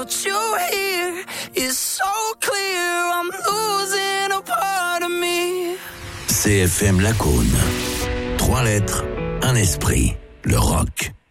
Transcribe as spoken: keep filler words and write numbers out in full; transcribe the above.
without you here is so clear. I'm losing a part of me. C F M Lacaune. Trois lettres, un esprit. Le rock.